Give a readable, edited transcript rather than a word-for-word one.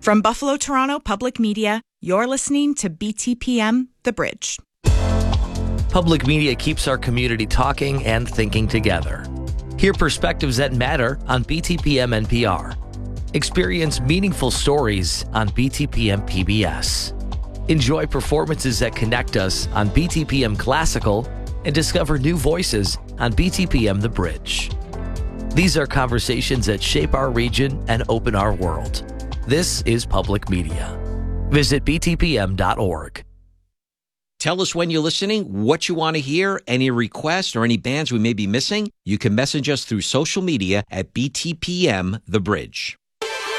From Buffalo Toronto Public Media, you're listening to BTPM The Bridge. Public media keeps our community talking and thinking together. Hear perspectives that matter on BTPM NPR. Experience meaningful stories on BTPM PBS. Enjoy performances that connect us on BTPM Classical and discover new voices on BTPM The Bridge. These are conversations that shape our region and open our world. This is public media. Visit btpm.org. Tell us when you're listening, what you want to hear, any requests or any bands we may be missing. You can message us through social media at BTPM The Bridge.